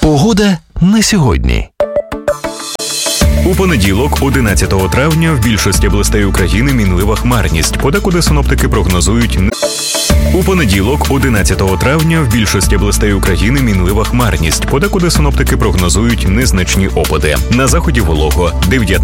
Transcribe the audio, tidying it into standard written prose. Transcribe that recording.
Погода на сьогодні. У понеділок, 11 травня, в більшості областей України мінлива хмарність. Подекуди синоптики прогнозують... У понеділок, 11 травня, в більшості областей України мінлива хмарність. Подекуди синоптики прогнозують незначні опади. На заході волого.